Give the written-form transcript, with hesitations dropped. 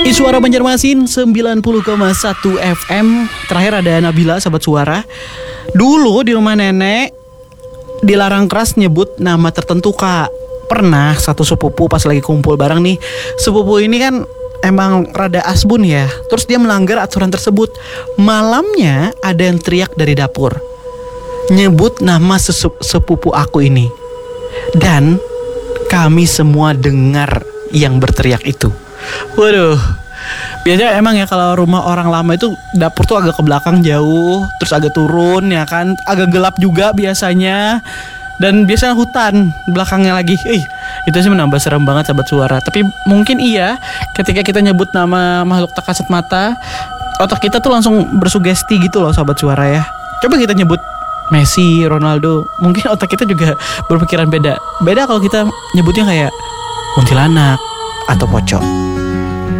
Suara Banjarmasin 90,1 FM. Terakhir ada Nabila, sahabat suara. Dulu di rumah nenek dilarang keras nyebut nama tertentu, Kak. Pernah satu sepupu pas lagi kumpul bareng nih. Sepupu ini kan emang rada asbun ya. Terus dia melanggar aturan tersebut. Malamnya ada yang teriak dari dapur, nyebut nama sepupu aku ini. Dan kami semua dengar yang berteriak itu. Waduh, biasanya emang ya kalau rumah orang lama itu dapur tuh agak ke belakang jauh, terus agak turun ya kan, agak gelap juga biasanya. Dan biasanya hutan belakangnya lagi. Itu sih menambah serem banget, sahabat suara. Tapi mungkin iya, ketika kita nyebut nama makhluk tak kasat mata, otak kita tuh langsung bersugesti gitu loh, sahabat suara ya. Coba kita nyebut Messi, Ronaldo, mungkin otak kita juga berpikiran beda. Beda kalau kita nyebutnya kayak kuntilanak atau pocong.